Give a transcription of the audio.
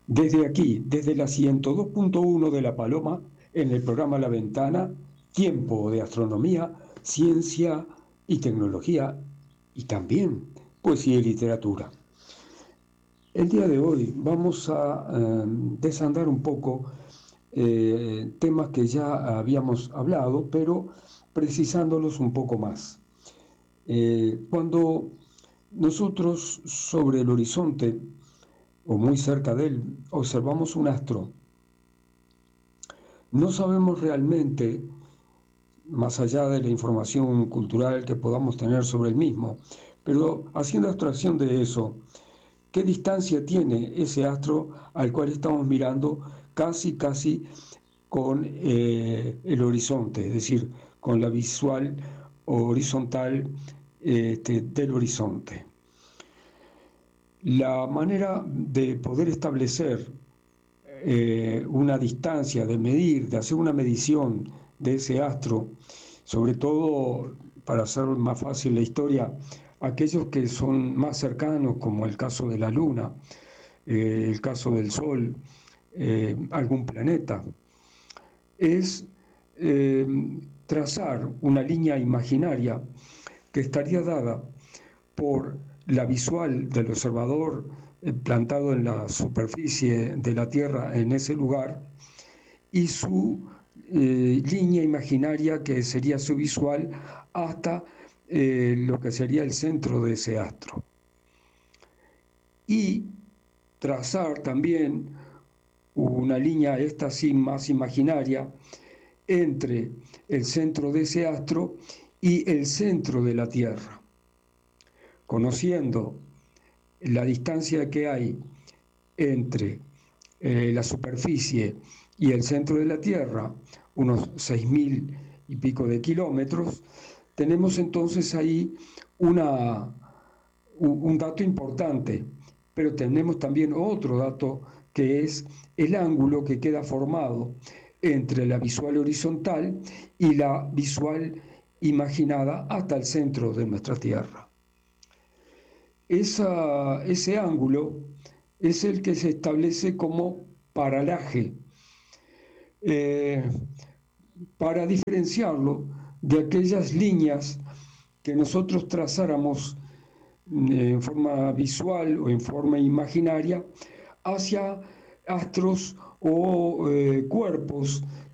Desde aquí, desde la 102.1 de La Paloma, en el programa La Ventana, tiempo de astronomía, ciencia y tecnología, y también poesía y literatura. El día de hoy vamos a desandar un poco temas que ya habíamos hablado, pero precisándolos un poco más. Cuando nosotros sobre el horizonte o muy cerca de él observamos un astro, no sabemos realmente, más allá de la información cultural que podamos tener sobre el mismo, pero haciendo abstracción de eso, ¿qué distancia tiene ese astro al cual estamos mirando casi con el horizonte, es decir, con la visual horizontal del horizonte? La manera de poder establecer una distancia, de medir, de hacer una medición de ese astro, sobre todo para hacer más fácil la historia, aquellos que son más cercanos, como el caso de la Luna, el caso del Sol, algún planeta, es eh, trazar una línea imaginaria que estaría dada por la visual del observador plantado en la superficie de la Tierra en ese lugar y su línea imaginaria que sería su visual hasta lo que sería el centro de ese astro. Y trazar también una línea, esta sí más imaginaria, entre el centro de ese astro y el centro de la Tierra, conociendo la distancia que hay entre la superficie y el centro de la Tierra, unos 6.000 y pico de kilómetros, tenemos entonces ahí un dato importante, pero tenemos también otro dato que es el ángulo que queda formado entre la visual horizontal y la visual imaginada hasta el centro de nuestra Tierra. Ese ángulo es el que se establece como paralaje, eh, para diferenciarlo de aquellas líneas que nosotros trazáramos en forma visual o en forma imaginaria hacia astros o cuerpos